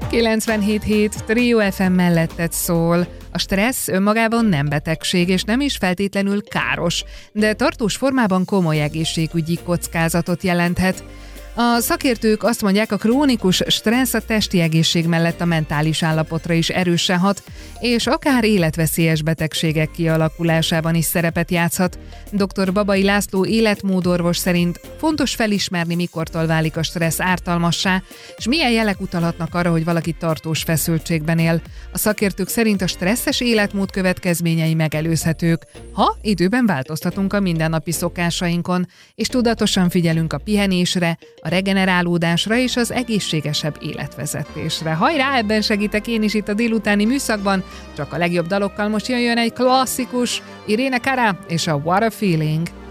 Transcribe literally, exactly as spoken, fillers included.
kilencvenhét hét Trio ef em melletted szól. A stressz önmagában nem betegség, és nem is feltétlenül káros, de tartós formában komoly egészségügyi kockázatot jelenthet. A szakértők azt mondják, a krónikus stressz a testi egészség mellett a mentális állapotra is erősen hat, és akár életveszélyes betegségek kialakulásában is szerepet játszhat. doktor Babai László életmódorvos szerint fontos felismerni, mikortól válik a stressz ártalmassá, és milyen jelek utalhatnak arra, hogy valaki tartós feszültségben él. A szakértők szerint a stresszes életmód következményei megelőzhetők, ha időben változtatunk a mindennapi szokásainkon, és tudatosan figyelünk a pihenésre, a regenerálódásra és az egészségesebb életvezetésre. Hajrá, ebben segítek én is itt a délutáni műszakban, csak a legjobb dalokkal most jön egy klasszikus, Irene Cara és a What a Feeling.